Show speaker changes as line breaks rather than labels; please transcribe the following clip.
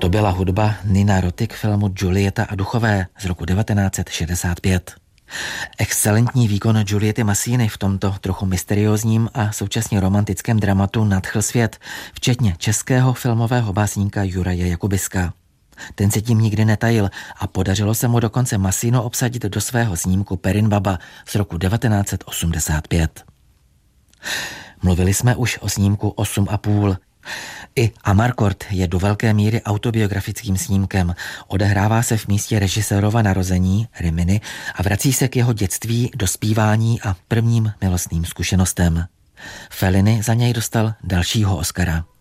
To byla hudba Nina Roti k filmu Julieta a duchové z roku 1965. Excelentní výkon Giulietty Masini v tomto trochu mysteriózním a současně romantickém dramatu nadchl svět, včetně českého filmového básníka Juraje Jakubiska. Ten se tím nikdy netajil a podařilo se mu dokonce Masino obsadit do svého snímku Perinbaba z roku 1985. Mluvili jsme už o snímku 8,5. I Amarcord je do velké míry autobiografickým snímkem. Odehrává se v místě režisérova narození, Rimini, a vrací se k jeho dětství, dospívání a prvním milostným zkušenostem. Fellini za něj dostal dalšího Oscara.